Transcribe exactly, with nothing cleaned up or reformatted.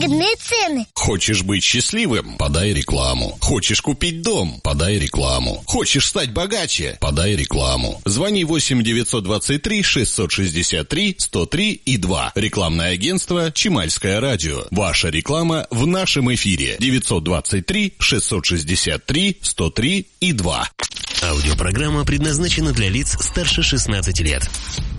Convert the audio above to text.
выгодные цены. Хочешь быть счастливым? Подай рекламу. Хочешь купить дом? Подай рекламу. Хочешь стать богаче? Подай рекламу. Звони восемь девятьсот двадцать три шестьсот шестьдесят три сто три и два. Рекламное агентство «Чимальское радио». Ваша реклама в нашем эфире. девятьсот двадцать три шестьсот шестьдесят три сто три и два. Аудиопрограмма предназначена для лиц старше шестнадцати лет.